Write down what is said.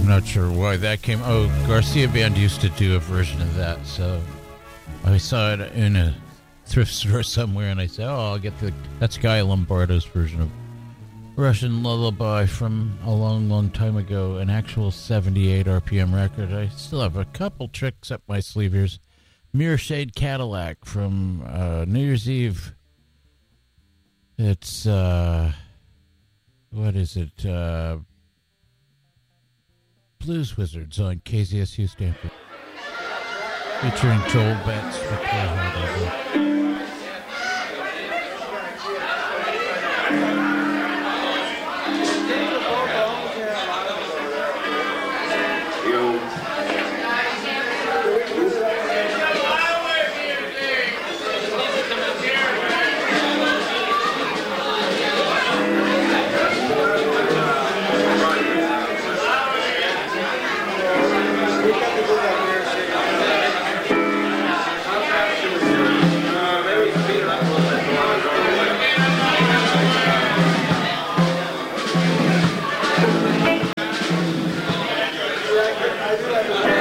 I'm not sure why that came. Oh, Garcia Band used to do a version of that, so I saw it in a thrift store somewhere, and I said, "Oh, I'll get that's Guy Lombardo's version of Russian Lullaby from a long, long time ago, an actual 78 RPM record." I still have a couple tricks up my sleeve. Here's Mirror Shade Cadillac from New Year's Eve. It's, what is it? Blues Wizards on KZSU Stanford. Featuring Joel Betts for Play Hard. I do